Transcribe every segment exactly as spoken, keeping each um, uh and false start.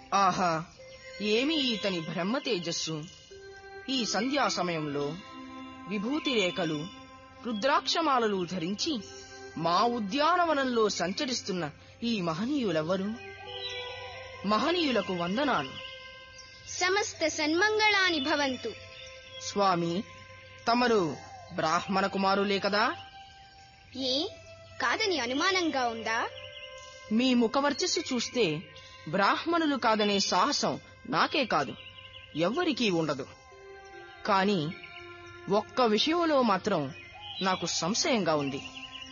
ఆహా, ఏమి ఈతని బ్రహ్మ తేజస్సు! ఈ సంధ్యా సమయంలో విభూతి రేఖలు, రుద్రాక్షమాలలు ధరించి మా ఉద్యానవనంలో సంచరిస్తున్న ఈ మహనీయులెవరు? మహనీయులకు వందనాలు. సమస్త సన్మంగళాని భవంతు. స్వామి, తమరు బ్రాహ్మణ కుమారులే కదా? ఏ కాదని అనుమానంగా ఉందా? మీ ముఖవర్చస్సు చూస్తే బ్రాహ్మణులు కాదనే సాహసం నాకే కాదు, ఎవ్వరికీ ఉండదు. కాని ఒక్క విషయంలో మాత్రం నాకు సంశయంగా ఉంది.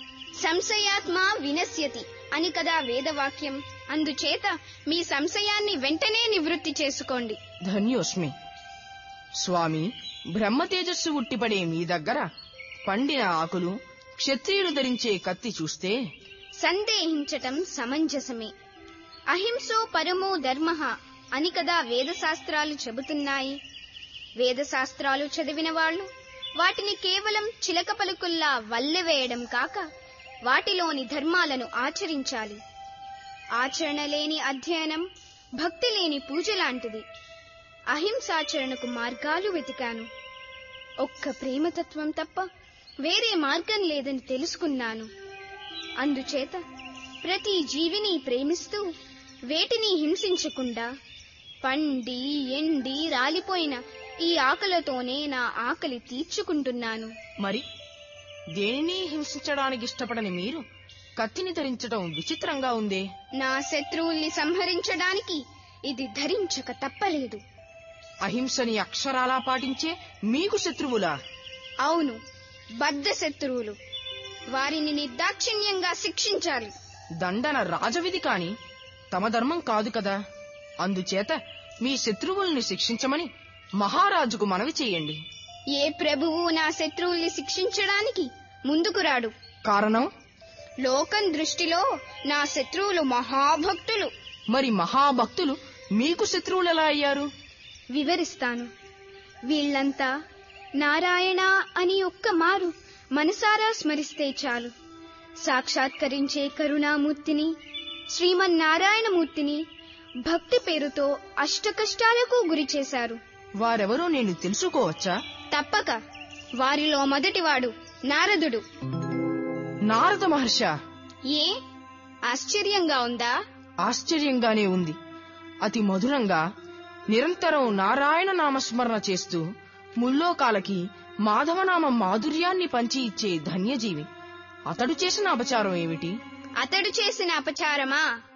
సంశయాత్మ వినశ్యతి అని కదా వేదవాక్యం. అందుచేత మీ సంశయాన్ని వెంటనే నివృత్తి చేసుకోండి. ధన్యోస్మి. స్వామి, బ్రహ్మతేజస్సు ఉట్టిపడే మీ దగ్గర పండిన ఆకులు, క్షత్రియులు ధరించే కత్తి చూస్తే సందేహించటం సమంజసమే. అహింసో పరమో ధర్మః అని కదా వేదశాస్త్రాలు చెబుతున్నాయి. వేదశాస్త్రాలు చదివిన వాళ్ళు వాటిని కేవలం చిలక పలుకుల్లా వల్లెవేయడం కాక వాటిలోని ధర్మాలను ఆచరించాలి. ఆచరణ లేని అధ్యయనం భక్తి లేని పూజ లాంటిది. అహింసాచరణకు మార్గాలు వెతికాను. ఒక్క ప్రేమతత్వం తప్ప వేరే మార్గం లేదని తెలుసుకున్నాను. అందుచేత ప్రతి జీవిని ప్రేమిస్తూ వేటిని హింసించకుండా పండి ఎండి రాలిపోయిన ఈ ఆకలితోనే నా ఆకలి తీర్చుకుంటున్నాను. మరి దేనిని హింసించడానికి ఇష్టపడని మీరు కత్తిని ధరించడం విచిత్రంగా ఉందే? నా శత్రువుల్ని సంహరించడానికి ఇది ధరించక తప్పలేదు. అహింసని అక్షరాలా పాటించే మీకు శత్రువులా? అవును, బద్ధ శత్రువులు. వారిని నిర్దాక్షిణ్యంగా శిక్షించాలి. దండన రాజవిధి కాని తమ ధర్మం కాదు కదా. అందుచేత మీ శత్రువుల్ని శిక్షించమని మహారాజుకు మనవి చేయండి. ఏ ప్రభువు నా శత్రువుల్ని శిక్షించడానికి ముందుకు రాడు. కారణం? లోకం దృష్టిలో నా శత్రువులు మహాభక్తులు. మరి మహాభక్తులు మీకు శత్రువులెలా అయ్యారు? వివరిస్తాను. వీళ్లంతా నారాయణ అని ఒక్క మారు మనసారా స్మరిస్తే చాలు సాక్షాత్కరించే కరుణామూర్తిని, శ్రీమన్నారాయణమూర్తిని భక్తి పేరుతో అష్టకష్టాలకు గురి చేశారు. వారెవరో నేను తెలుసుకోవచ్చా? తప్పక. వారిలో మొదటివాడు నారదుడు. నారద మహర్ష? ఏ ఆశ్చర్యంగా ఉందా? ఆశ్చర్యంగానే ఉంది. అతి మధురంగా నిరంతరం నారాయణ నామస్మరణ చేస్తూ ముల్లోకాలకి మాధవనామ మాధుర్యాన్ని పంచి ఇచ్చే ధన్యజీవి. అతడు చేసిన అపచారం ఏమిటి? అతడు చేసిన అపచారమా?